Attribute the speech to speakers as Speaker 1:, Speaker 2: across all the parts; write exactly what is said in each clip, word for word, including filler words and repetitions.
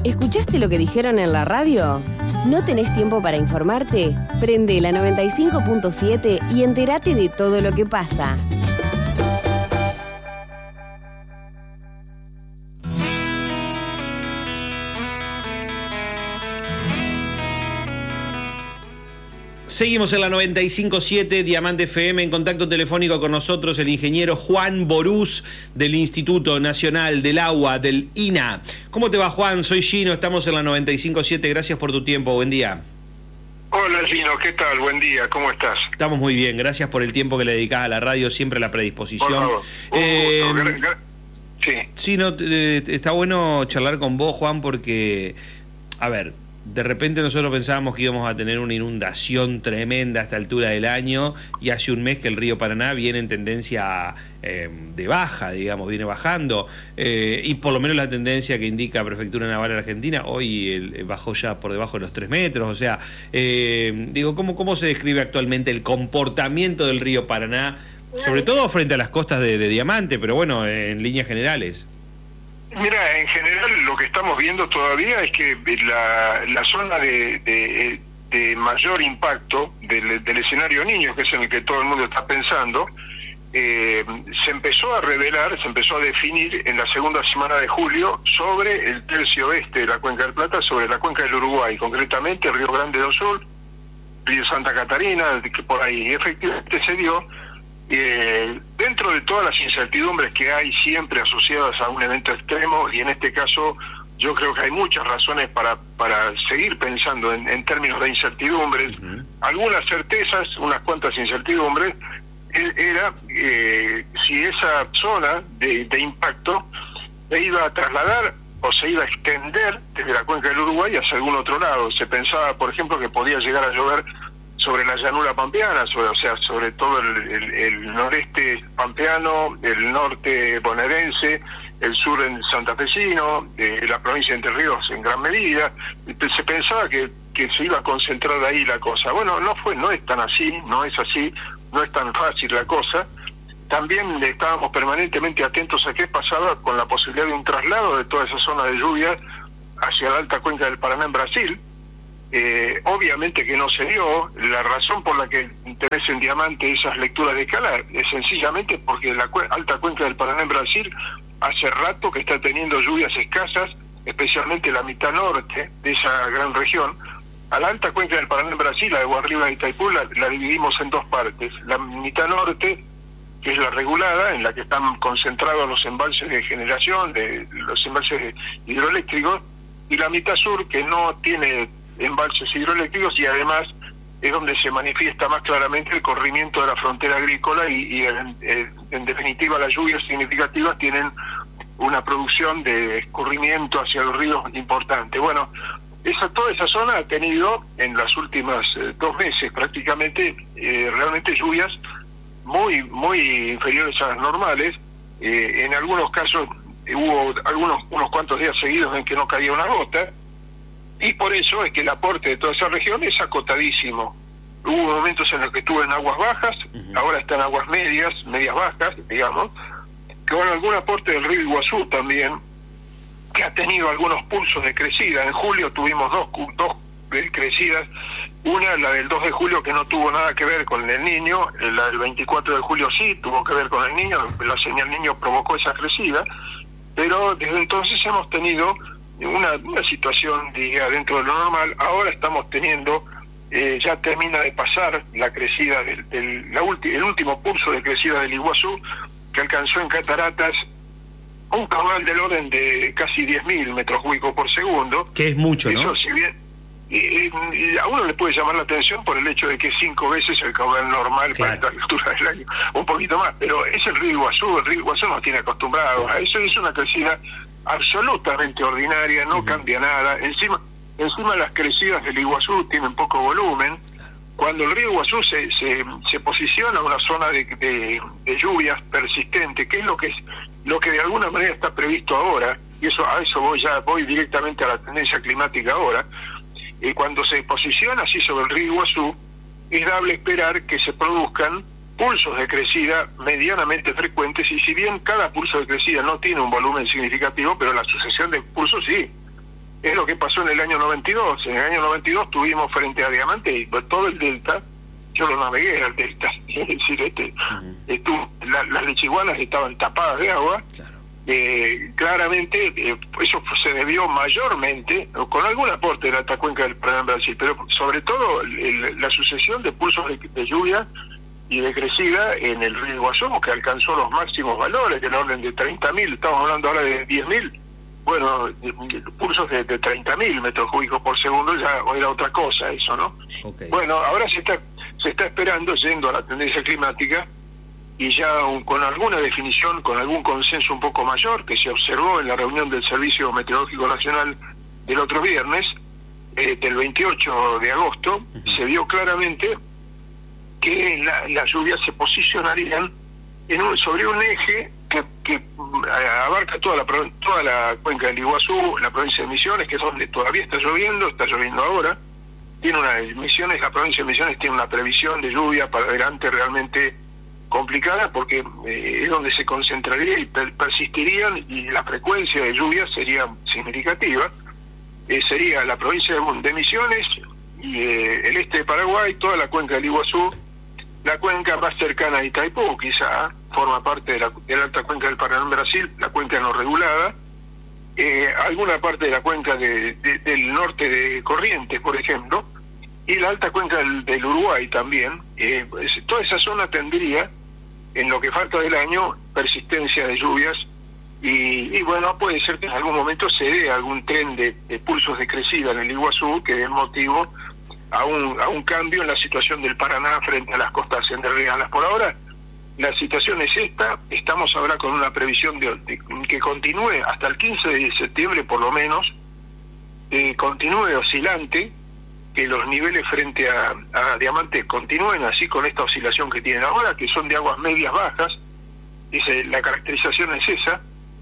Speaker 1: ¿Escuchaste lo que dijeron en la radio? ¿No tenés tiempo para informarte? Prende la noventa y cinco punto siete y entérate de todo lo que pasa.
Speaker 2: Seguimos en la noventa y cinco punto siete, Diamante F M, en contacto telefónico con nosotros el ingeniero Juan Borús del Instituto Nacional del Agua, del I N A. ¿Cómo te va, Juan? Soy Gino, estamos en la noventa y cinco punto siete, gracias por tu tiempo, buen día.
Speaker 3: Hola Gino, ¿qué tal? Buen día, ¿cómo estás?
Speaker 2: Estamos muy bien, gracias por el tiempo que le dedicás a la radio, siempre la predisposición.
Speaker 3: Por favor, un
Speaker 2: eh,
Speaker 3: gusto. Sí.
Speaker 2: Sí, no, eh, está bueno charlar con vos, Juan, porque, a ver, de repente nosotros pensábamos que íbamos a tener una inundación tremenda a esta altura del año y hace un mes que el río Paraná viene en tendencia eh, de baja, digamos, viene bajando eh, y por lo menos la tendencia que indica Prefectura Naval de Argentina, hoy el, bajó ya por debajo de los tres metros, o sea, eh, digo, ¿cómo, ¿cómo se describe actualmente el comportamiento del río Paraná, sobre todo frente a las costas de, de Diamante, pero bueno, en líneas generales?
Speaker 3: Mira, en general lo que estamos viendo todavía es que la, la zona de, de, de mayor impacto del, del escenario niños, que es en el que todo el mundo está pensando, eh, se empezó a revelar, se empezó a definir en la segunda semana de julio sobre el tercio oeste de la Cuenca del Plata, sobre la cuenca del Uruguay, concretamente Río Grande do Sul, Río Santa Catarina, que por ahí efectivamente se dio. Eh, dentro de todas las incertidumbres que hay siempre asociadas a un evento extremo, y en este caso yo creo que hay muchas razones para para seguir pensando en, en términos de incertidumbres, uh-huh. Algunas certezas, unas cuantas incertidumbres, era eh, si esa zona de, de impacto se iba a trasladar o se iba a extender desde la cuenca del Uruguay hacia algún otro lado. Se pensaba, por ejemplo, que podía llegar a llover sobre la llanura pampeana, sobre, o sea, sobre todo el, el, el noreste pampeano, el norte bonaerense, el sur en santafesino, eh, la provincia de Entre Ríos en gran medida. Se pensaba que, que se iba a concentrar ahí la cosa. Bueno, no fue, no es tan así, no es así, no es tan fácil la cosa. También estábamos permanentemente atentos a qué pasaba con la posibilidad de un traslado de toda esa zona de lluvia hacia la alta cuenca del Paraná en Brasil. Eh, obviamente que no se dio. La razón por la que tenés en Diamante esas lecturas de escala es sencillamente porque la cu- alta cuenca del Paraná en Brasil hace rato que está teniendo lluvias escasas, especialmente la mitad norte de esa gran región. A la alta cuenca del Paraná en Brasil, la de Guarriba y Itaipú, la, la dividimos en dos partes. La mitad norte, que es la regulada, en la que están concentrados los embalses de generación, de los embalses hidroeléctricos, y la mitad sur, que no tiene embalses hidroeléctricos y además es donde se manifiesta más claramente el corrimiento de la frontera agrícola y, y en, en definitiva las lluvias significativas tienen una producción de escurrimiento hacia los ríos importante. Bueno, esa toda esa zona ha tenido en las últimas eh, dos meses prácticamente eh, realmente lluvias muy muy inferiores a las normales. Eh, en algunos casos eh, hubo algunos unos cuantos días seguidos en que no caía una gota. Y por eso es que el aporte de toda esa región es acotadísimo. Hubo momentos en los que estuvo en aguas bajas, uh-huh. Ahora está en aguas medias, medias bajas, digamos, con algún aporte del río Iguazú también, que ha tenido algunos pulsos de crecida. En julio tuvimos dos, dos crecidas, una, la del dos de julio, que no tuvo nada que ver con el niño, la del veinticuatro de julio sí, tuvo que ver con el niño, la señal niño provocó esa crecida, pero desde entonces hemos tenido Una, una situación, diga, dentro de lo normal. Ahora estamos teniendo, eh, ya termina de pasar la crecida del, del la ulti, el último pulso de crecida del Iguazú, que alcanzó en cataratas un caudal del orden de casi diez mil metros cúbicos por segundo.
Speaker 2: Que es mucho, ¿no?
Speaker 3: Eso, si bien, y, y a uno le puede llamar la atención por el hecho de que es cinco veces el caudal normal, claro, para esta altura del año, un poquito más, pero es el río Iguazú, el río Iguazú nos tiene acostumbrados a eso. Es una crecida absolutamente ordinaria, no uh-huh. cambia nada. Encima, encima las crecidas del Iguazú tienen poco volumen. Cuando el río Iguazú se se, se posiciona en una zona de, de, de lluvias persistente, que es lo que es lo que de alguna manera está previsto ahora, y eso a eso voy ya voy directamente a la tendencia climática ahora. Y cuando se posiciona así sobre el río Iguazú, es dable esperar que se produzcan pulsos de crecida medianamente frecuentes, y si bien cada pulso de crecida no tiene un volumen significativo, pero la sucesión de pulsos sí. Es lo que pasó en el año noventa y dos. En el año noventa y dos tuvimos frente a Diamante y todo el delta, yo lo navegué al delta, es decir, este, uh-huh. estuvo, la, las lechiguanas estaban tapadas de agua. Claro. Eh, claramente eh, eso se debió mayormente, con algún aporte de la alta cuenca del Paraná en Brasil, pero sobre todo el, la sucesión de pulsos de, de lluvia y de crecida en el río Iguazú, que alcanzó los máximos valores del orden de treinta mil, estamos hablando ahora de diez mil, bueno, pulsos de, de treinta mil metros cúbicos por segundo, ya era otra cosa eso, ¿no? Okay. Bueno, ahora se está se está esperando, yendo a la tendencia climática, y ya un, con alguna definición, con algún consenso un poco mayor, que se observó en la reunión del Servicio Meteorológico Nacional del otro viernes, eh, del veintiocho de agosto, uh-huh. se vio claramente que la, las lluvias se posicionarían en un, sobre un eje que, que abarca toda la toda la cuenca del Iguazú, la provincia de Misiones, que es donde todavía está lloviendo, está lloviendo ahora. Tiene una Misiones, la provincia de Misiones tiene una previsión de lluvia para adelante realmente complicada, porque eh, es donde se concentraría y per persistirían, y la frecuencia de lluvia sería significativa. Eh, sería la provincia de, de Misiones, y eh, el este de Paraguay, toda la cuenca del Iguazú, la cuenca más cercana a Itaipú, quizá forma parte de la, de la alta cuenca del Paraná en Brasil, la cuenca no regulada, eh, alguna parte de la cuenca de, de, del norte de Corrientes, por ejemplo, y la alta cuenca del, del Uruguay también. Eh, toda esa zona tendría, en lo que falta del año, persistencia de lluvias, y, y bueno, puede ser que en algún momento se dé algún tren de, de pulsos de crecida en el Iguazú que dé motivo a un, a un cambio en la situación del Paraná frente a las costas entrerrianas. Por ahora la situación es esta, estamos ahora con una previsión de, de que continúe hasta el quince de septiembre por lo menos, eh, continúe oscilante, que los niveles frente a, a Diamante continúen así con esta oscilación que tienen ahora, que son de aguas medias bajas. Dice, la caracterización es esa,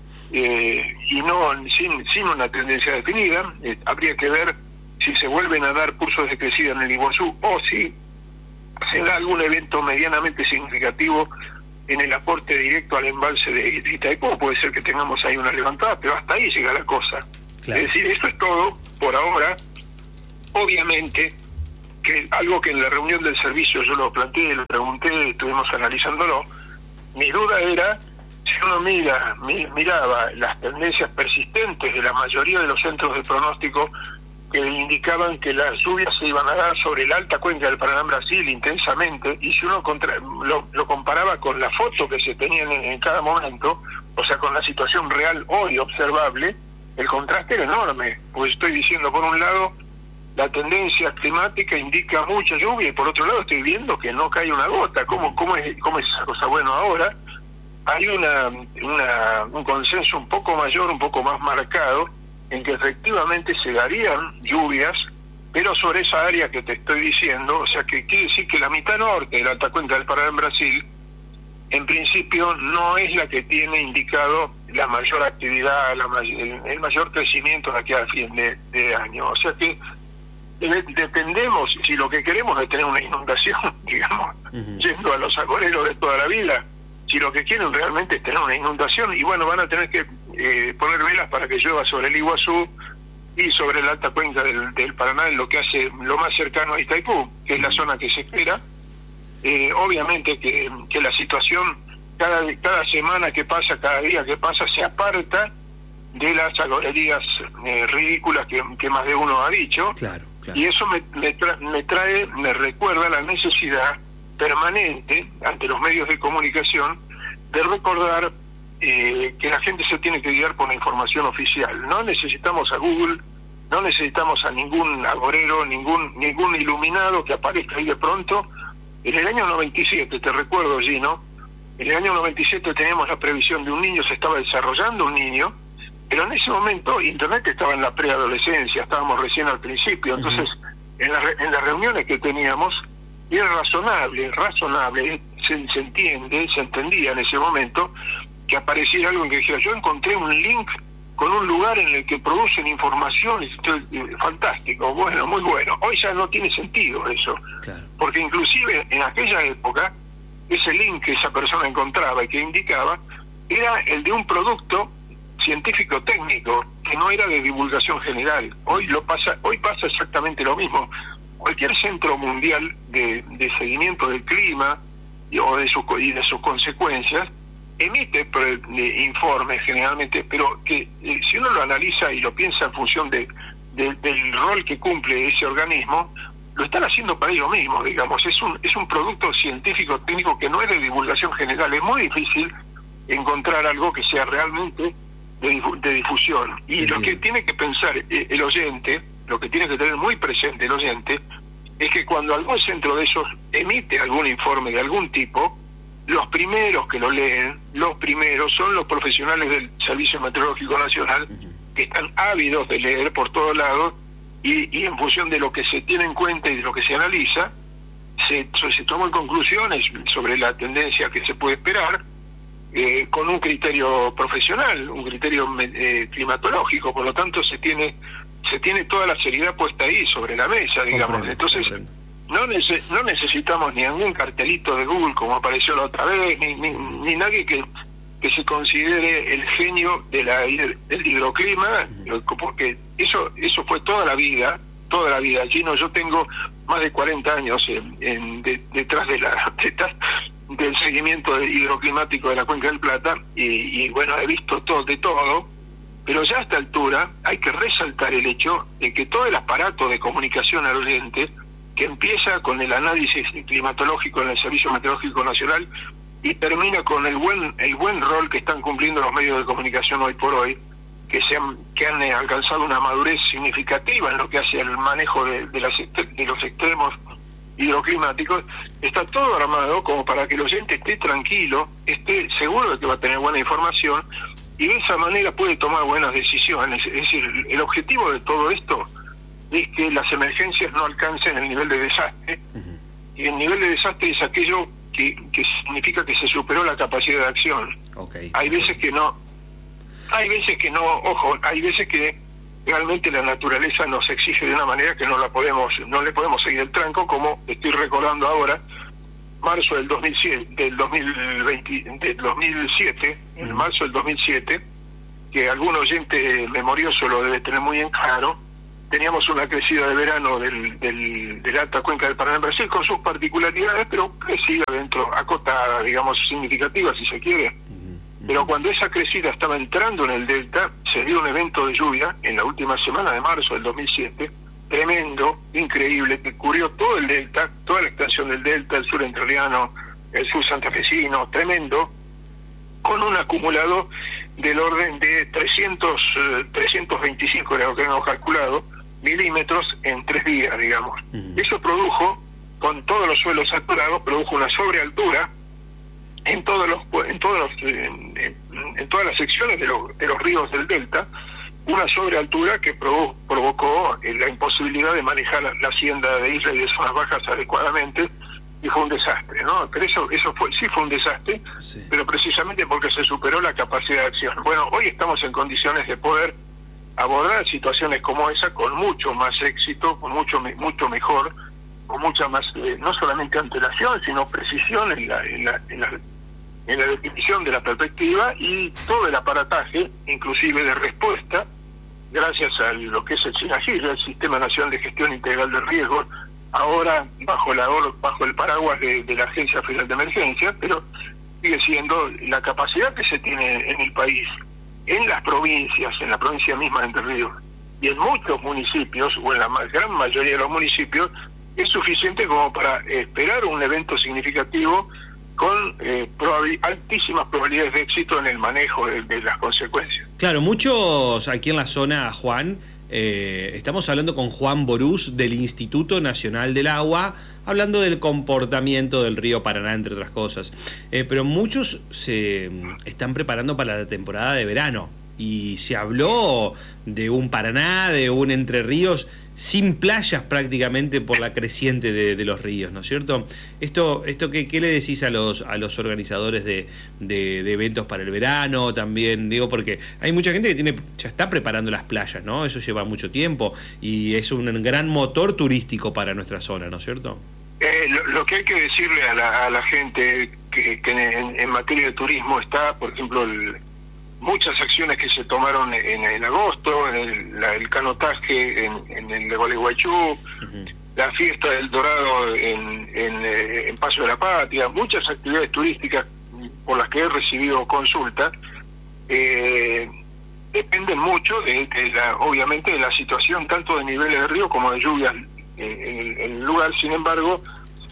Speaker 3: eh, y no sin, sin una tendencia definida. Eh, habría que ver si se vuelven a dar pulsos de crecida en el Iguazú, o si se da algún evento medianamente significativo en el aporte directo al embalse de Itaipú. Puede ser que tengamos ahí una levantada, pero hasta ahí llega la cosa. Claro. Es decir, esto es todo por ahora. Obviamente, que algo que en la reunión del servicio yo lo planteé, lo pregunté, estuvimos analizándolo, mi duda era, si uno mira miraba las tendencias persistentes de la mayoría de los centros de pronóstico que indicaban que las lluvias se iban a dar sobre la alta cuenca del Paraná en Brasil intensamente, y si uno contra, lo, lo comparaba con la foto que se tenían en, en cada momento, o sea, con la situación real hoy observable, el contraste era enorme, pues estoy diciendo, por un lado, la tendencia climática indica mucha lluvia, y por otro lado estoy viendo que no cae una gota. ¿Cómo, cómo, es, cómo es esa cosa? Bueno, ahora hay una, una un consenso un poco mayor, un poco más marcado, en que efectivamente se darían lluvias, pero sobre esa área que te estoy diciendo, o sea, que quiere decir que la mitad norte de la alta cuenca del Paraná en Brasil, en principio no es la que tiene indicado la mayor actividad, la may el, el mayor crecimiento de aquí al fin de, de año. O sea que dependemos, si lo que queremos es tener una inundación, digamos, uh-huh. yendo a los agoreros de toda la vida, si lo que quieren realmente es tener una inundación, y bueno, van a tener que eh, poner velas para que llueva sobre el Iguazú y sobre la alta cuenca del, del Paraná, en lo que hace lo más cercano a Itaipú, que es la zona que se espera. Eh, obviamente que, que la situación, cada, cada semana que pasa, cada día que pasa, se aparta de las agorerías eh, ridículas que, que más de uno ha dicho. Claro. Claro. Y eso me, me, tra me trae, me recuerda la necesidad permanente ante los medios de comunicación de recordar eh, que la gente se tiene que guiar por la información oficial. No necesitamos a Google, no necesitamos a ningún agorero, ningún ningún iluminado que aparezca ahí de pronto. En el año noventa y siete, te recuerdo, Gino, en el año noventa y siete teníamos la previsión de un niño, se estaba desarrollando un niño, pero en ese momento Internet estaba en la preadolescencia, estábamos recién al principio, entonces uh-huh. en, la, en las reuniones que teníamos era razonable, razonable, se, se entiende, se entendía en ese momento que apareciera algo en que dijera, yo encontré un link con un lugar en el que producen información, esto es fantástico, bueno, muy bueno. Hoy ya no tiene sentido eso, claro. Porque inclusive en aquella época, ese link que esa persona encontraba y que indicaba, era el de un producto científico-técnico, que no era de divulgación general. Hoy lo pasa, hoy pasa exactamente lo mismo. Cualquier centro mundial de, de seguimiento del clima y, o de sus, y de sus consecuencias emite pre, de, informes generalmente, pero que eh, si uno lo analiza y lo piensa en función de, de, del rol que cumple ese organismo, lo están haciendo para ellos mismos, digamos. Es un, es un producto científico-técnico que no es de divulgación general. Es muy difícil encontrar algo que sea realmente de, de difusión. Y lo que tiene que pensar el oyente, lo que tiene que tener muy presente el oyente, es que cuando algún centro de esos emite algún informe de algún tipo, los primeros que lo leen, los primeros son los profesionales del Servicio Meteorológico Nacional, que están ávidos de leer por todos lados, y, y en función de lo que se tiene en cuenta y de lo que se analiza, se, se toman conclusiones sobre la tendencia que se puede esperar, eh, con un criterio profesional, un criterio eh, climatológico. Por lo tanto, se tiene se tiene toda la seriedad puesta ahí sobre la mesa, digamos. Comprendo, Entonces comprendo. no nece no necesitamos ni algún cartelito de Google como apareció la otra vez, ni, ni, ni nadie que que se considere el genio de la del hidroclima, porque eso eso fue toda la vida, toda la vida. Gino, yo tengo más de cuarenta años en, en, de, detrás de la detrás del seguimiento hidroclimático de la Cuenca del Plata, y, y bueno, he visto todo de todo. Pero ya a esta altura hay que resaltar el hecho de que todo el aparato de comunicación al oyente, que empieza con el análisis climatológico en el Servicio Meteorológico Nacional y termina con el buen el buen rol que están cumpliendo los medios de comunicación hoy por hoy, que se han, que han alcanzado una madurez significativa en lo que hace al manejo de, de, las, de los extremos hidroclimáticos, está todo armado como para que el oyente esté tranquilo, esté seguro de que va a tener buena información, y de esa manera puede tomar buenas decisiones. Es decir, el objetivo de todo esto es que las emergencias no alcancen el nivel de desastre, uh-huh. y el nivel de desastre es aquello que, que significa que se superó la capacidad de acción. Okay. Hay veces que no, hay veces que no, ojo, hay veces que realmente la naturaleza nos exige de una manera que no la podemos, no le podemos seguir el tranco, como estoy recordando ahora, marzo del dos mil siete, del dos mil veinte, del dos mil siete, en marzo del dos mil siete, que algún oyente memorioso lo debe tener muy en claro. Teníamos una crecida de verano del, del, de la alta cuenca del Paraná en Brasil, con sus particularidades, pero crecida dentro, acotada, digamos, significativa, si se quiere. Pero cuando esa crecida estaba entrando en el delta, se dio un evento de lluvia en la última semana de marzo del dos mil siete, tremendo, increíble, que cubrió todo el delta, toda la extensión del delta, el sur entrerriano, el sur santafesino, tremendo, con un acumulado del orden de trescientos, trescientos veinticinco, era lo que habíamos calculado, milímetros en tres días, digamos. Uh-huh. Eso produjo, con todos los suelos saturados, produjo una sobrealtura en todos los en todos los, en, en, en todas las secciones de los, de los ríos del delta, una sobrealtura que provo provocó eh, la imposibilidad de manejar la, la hacienda de islas y de zonas bajas adecuadamente, y fue un desastre, ¿no? Pero eso eso fue sí fue un desastre, sí. Pero precisamente porque se superó la capacidad de acción. Bueno, hoy estamos en condiciones de poder abordar situaciones como esa con mucho más éxito, con mucho mucho mejor, con mucha más, eh, no solamente antelación, sino precisión en la, en la, en la en la definición de la perspectiva, y todo el aparataje, inclusive de respuesta, gracias a lo que es el SINAGIR, el Sistema Nacional de Gestión Integral de Riesgos, ahora bajo la bajo el paraguas de, de la Agencia Federal de Emergencia, pero sigue siendo la capacidad que se tiene en el país, en las provincias, en la provincia misma de Entre Ríos, y en muchos municipios, o en la gran mayoría de los municipios, es suficiente como para esperar un evento significativo con eh, probabil altísimas probabilidades de éxito en el manejo de, de las consecuencias.
Speaker 2: Claro, muchos aquí en la zona, Juan, eh, estamos hablando con Juan Borús del Instituto Nacional del Agua, hablando del comportamiento del río Paraná, entre otras cosas. Eh, pero muchos se están preparando para la temporada de verano, y se habló de un Paraná, de un Entre Ríos sin playas prácticamente por la creciente de, de los ríos, ¿no es cierto? Esto, esto ¿qué, qué le decís a los a los organizadores de, de, de eventos para el verano también? Digo, porque hay mucha gente que tiene ya está preparando las playas, ¿no? Eso lleva mucho tiempo y es un gran motor turístico para nuestra zona, ¿no es cierto?
Speaker 3: Eh, lo, lo que hay que decirle a la, a la gente que, que en, en materia de turismo está, por ejemplo, el muchas acciones que se tomaron en, en agosto, en el, la, el canotaje en, en el Gualeguaychú, uh-huh. la fiesta del Dorado en, en, en Paso de la Patria, muchas actividades turísticas por las que he recibido consulta, eh, dependen mucho, de, de la, obviamente, de la situación tanto de niveles de río como de lluvias en, en el lugar. Sin embargo,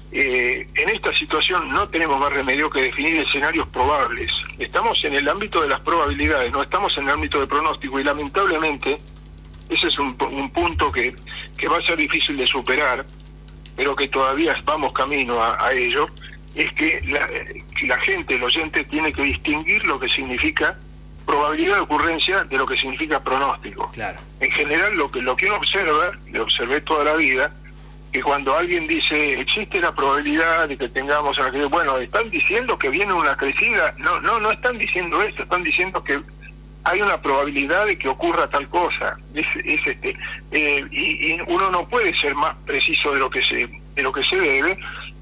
Speaker 3: eh, en esta situación no tenemos más remedio que definir escenarios probables. Estamos en el ámbito de las probabilidades, no estamos en el ámbito de pronóstico, y lamentablemente ese es un, un punto que, que va a ser difícil de superar, pero que todavía vamos camino a, a ello. Es que la, la gente, el oyente, tiene que distinguir lo que significa probabilidad de ocurrencia de lo que significa pronóstico.
Speaker 2: Claro.
Speaker 3: En general, lo que lo que uno observa, lo observé toda la vida, que cuando alguien dice existe la probabilidad de que tengamos, bueno, están diciendo que viene una crecida. No, no, no están diciendo eso, están diciendo que hay una probabilidad de que ocurra tal cosa. Es, es este, eh, y, y uno no puede ser más preciso de lo que se, de lo que se debe,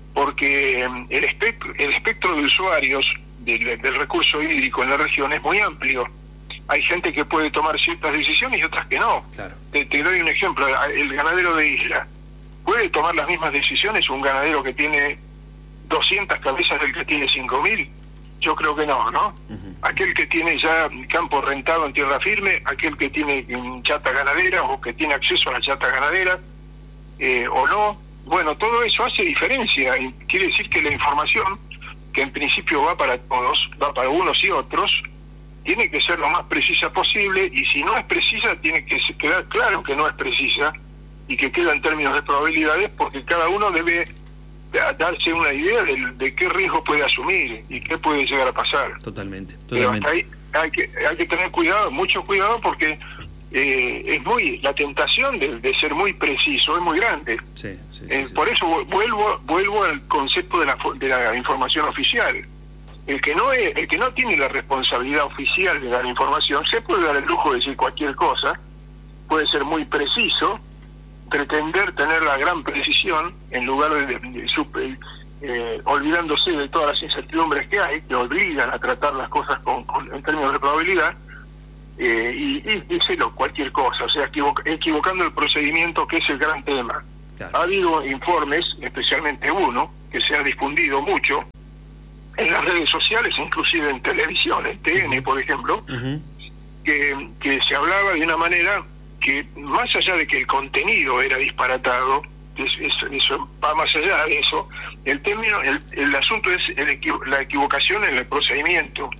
Speaker 3: porque el espectro, el espectro de usuarios del, del recurso hídrico en la región es muy amplio. Hay gente que puede tomar ciertas decisiones y otras que no.
Speaker 2: Claro.
Speaker 3: Te, te doy un ejemplo, el ganadero de Isla. ¿Puede tomar las mismas decisiones un ganadero que tiene doscientas cabezas del que tiene cinco mil? Yo creo que no, ¿no? Uh-huh. Aquel que tiene ya campo rentado en tierra firme, aquel que tiene chata ganadera o que tiene acceso a la chata ganadera, eh, o no. Bueno, todo eso hace diferencia. Y quiere decir que la información, que en principio va para todos, va para unos y otros, tiene que ser lo más precisa posible, y si no es precisa, tiene que quedar claro que no es precisa, y que queda en términos de probabilidades, porque cada uno debe darse una idea de, de qué riesgo puede asumir y qué puede llegar a pasar.
Speaker 2: Totalmente, totalmente.
Speaker 3: Pero hasta ahí hay que, hay que tener cuidado, mucho cuidado, porque eh, es muy la tentación de, de ser muy preciso es muy grande.
Speaker 2: Sí, sí,
Speaker 3: eh,
Speaker 2: sí,
Speaker 3: por
Speaker 2: sí.
Speaker 3: eso vuelvo vuelvo al concepto de la, de la información oficial. El que no es, el que no tiene la responsabilidad oficial de dar información se puede dar el lujo de decir cualquier cosa, puede ser muy preciso, pretender tener la gran precisión en lugar de, de, de super, eh, olvidándose de todas las incertidumbres que hay, que obligan a tratar las cosas con, con, en términos de probabilidad, eh, y, y díselo cualquier cosa, o sea, equivoc equivocando el procedimiento, que es el gran tema. Claro. Ha habido informes, especialmente uno, que se ha difundido mucho en las redes sociales, inclusive en televisión, en T N, por ejemplo, uh-huh. que, que se hablaba de una manera que, más allá de que el contenido era disparatado, es, es, eso va más allá de eso, el término, el, el asunto es el equi la equivocación en el procedimiento.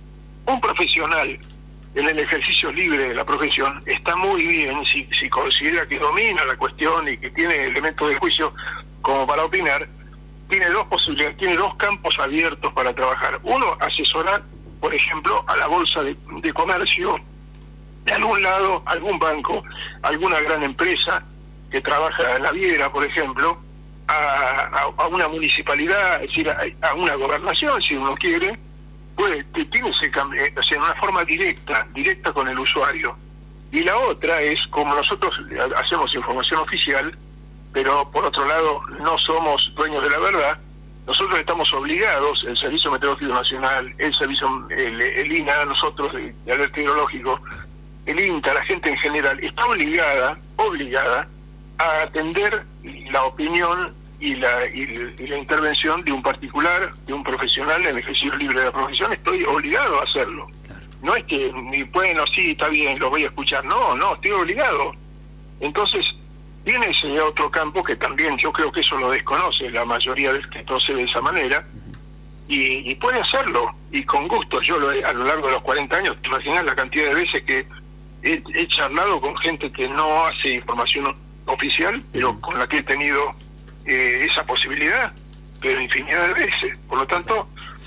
Speaker 3: Un profesional en el ejercicio libre de la profesión está muy bien si, si considera que domina la cuestión y que tiene elementos de juicio como para opinar. Tiene dos posibilidades, tiene dos campos abiertos para trabajar. Uno, asesorar, por ejemplo, a la bolsa de, de comercio, de algún lado, algún banco, alguna gran empresa que trabaja en la Viera, por ejemplo, a, a, a una municipalidad, es decir, a, a una gobernación, si uno quiere, pues tiene ese cambio, o sea, en una forma directa, directa con el usuario. Y la otra es, como nosotros hacemos información oficial, pero por otro lado no somos dueños de la verdad, nosotros estamos obligados, el Servicio Meteorológico Nacional, el Servicio, el, el I N A, nosotros de, de alerta hidrológico, el INTA, la gente en general, está obligada, obligada a atender la opinión y la, y, y la intervención de un particular, de un profesional en el ejercicio libre de la profesión. Estoy obligado a hacerlo. Claro. No es que, bueno, sí, está bien, lo voy a escuchar. No, no, estoy obligado. Entonces, tiene ese otro campo que también yo creo que eso lo desconoce la mayoría del que procede de esa manera, y, y puede hacerlo, y con gusto. Yo lo he, a lo largo de los cuarenta años, te imaginas la cantidad de veces que he, he charlado con gente que no hace información oficial, pero con la que he tenido eh, esa posibilidad, pero infinidad de veces. Por lo tanto,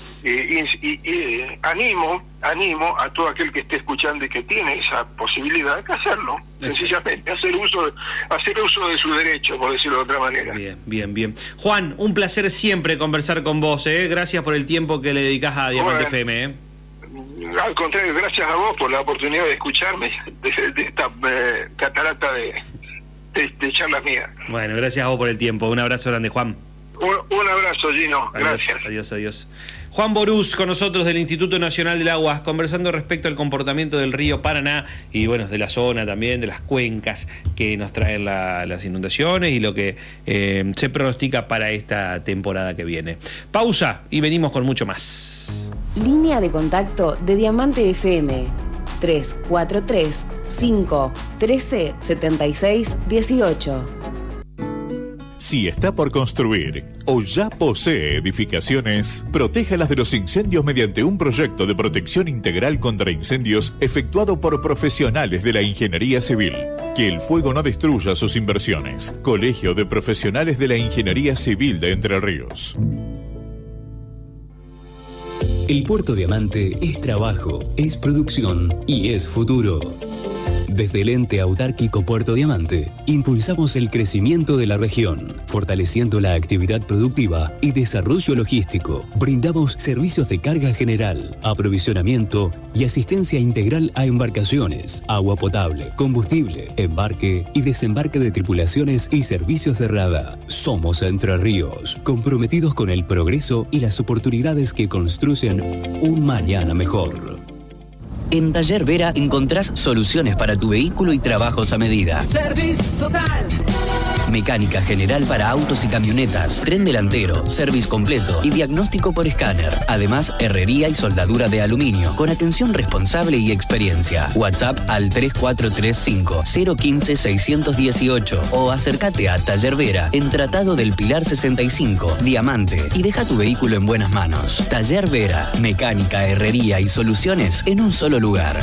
Speaker 3: eh, y, y, y, animo animo a todo aquel que esté escuchando y que tiene esa posibilidad de hacerlo, sencillamente hacer uso de, hacer uso de su derecho, por decirlo de otra manera.
Speaker 2: Bien, bien, bien. Juan, un placer siempre conversar con vos, ¿eh? Gracias por el tiempo que le dedicás a Diamante bueno, F M, ¿eh?
Speaker 3: Al contrario, gracias a vos por la oportunidad de escucharme, de, de esta eh, catarata de, de, de charlas mías.
Speaker 2: Bueno, gracias a vos por el tiempo. Un abrazo grande, Juan.
Speaker 3: Un, un abrazo, Gino.
Speaker 2: Adiós,
Speaker 3: Gracias.
Speaker 2: Adiós, adiós. Juan Borús con nosotros del Instituto Nacional del Agua, conversando respecto al comportamiento del río Paraná y bueno, de la zona también, de las cuencas que nos traen la, las inundaciones y lo que eh, se pronostica para esta temporada que viene. Pausa y venimos con mucho más.
Speaker 1: Línea de contacto de Diamante F M tres cuatro tres, cinco, uno tres, siete seis, uno ocho.
Speaker 4: Si está por construir o ya posee edificaciones, protéjalas de los incendios mediante un proyecto de protección integral contra incendios efectuado por profesionales de la Ingeniería Civil. Que el fuego no destruya sus inversiones. Colegio de Profesionales de la Ingeniería Civil de Entre Ríos.
Speaker 5: El Puerto Diamante es trabajo, es producción y es futuro. Desde el ente autárquico Puerto Diamante, impulsamos el crecimiento de la región, fortaleciendo la actividad productiva y desarrollo logístico. Brindamos servicios de carga general, aprovisionamiento y asistencia integral a embarcaciones, agua potable, combustible, embarque y desembarque de tripulaciones y servicios de rada. Somos Entre Ríos, comprometidos con el progreso y las oportunidades que construyen un mañana mejor.
Speaker 6: En Taller Vera encontrás soluciones para tu vehículo y trabajos a medida.
Speaker 7: Service total.
Speaker 6: Mecánica general para autos y camionetas, tren delantero, service completo y diagnóstico por escáner. Además, herrería y soldadura de aluminio, con atención responsable y experiencia. WhatsApp al tres cuatro tres cinco, cero uno cinco, seis uno ocho o acércate a Taller Vera en Tratado del Pilar sesenta y cinco, Diamante, y deja tu vehículo en buenas manos. Taller Vera, mecánica, herrería y soluciones en un solo lugar.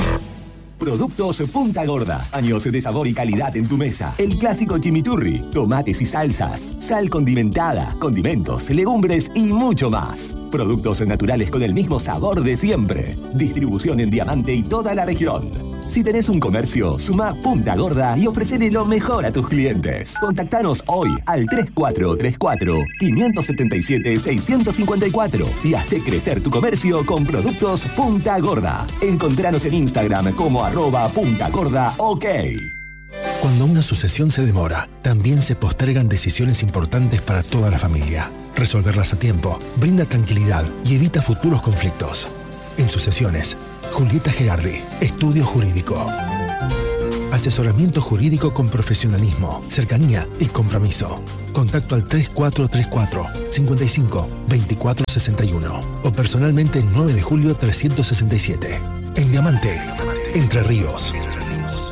Speaker 8: Productos Punta Gorda. Años de sabor y calidad en tu mesa. El clásico chimichurri, tomates y salsas, sal condimentada, condimentos, legumbres y mucho más. Productos naturales con el mismo sabor de siempre. Distribución en Diamante y toda la región. Si tenés un comercio, suma Punta Gorda y ofrecele lo mejor a tus clientes. Contactanos hoy al tres cuatro tres cuatro, cinco siete siete, seis cinco cuatro y hacé crecer tu comercio con Productos Punta Gorda. Encontranos en Instagram como arroba Punta Gorda OK.
Speaker 9: Cuando una sucesión se demora, también se postergan decisiones importantes para toda la familia. Resolverlas a tiempo brinda tranquilidad y evita futuros conflictos. En sucesiones, Julieta Gerardi, Estudio Jurídico. Asesoramiento jurídico con profesionalismo, cercanía y compromiso. Contacto al tres cuatro tres cuatro, cinco cinco, dos cuatro seis uno o personalmente el nueve de julio trescientos sesenta y siete. En Diamante, Entre Ríos.